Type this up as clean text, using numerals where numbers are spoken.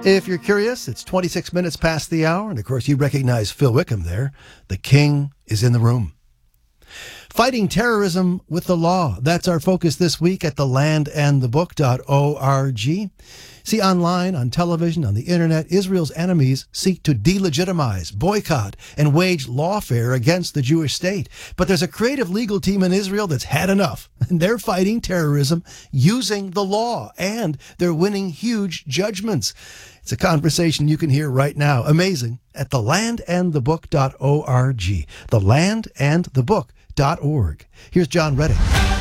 If you're curious, it's 26 minutes past the hour, and of course you recognize Phil Wickham there. The king is in the room. Fighting terrorism with the law. That's our focus this week at thelandandthebook.org. See, online, on television, on the internet, Israel's enemies seek to delegitimize, boycott, and wage lawfare against the Jewish state. But there's a creative legal team in Israel that's had enough, and they're fighting terrorism using the law, and they're winning huge judgments. It's a conversation you can hear right now. Amazing. At thelandandthebook.org. Thelandandthebook.org. Here's John Reddick.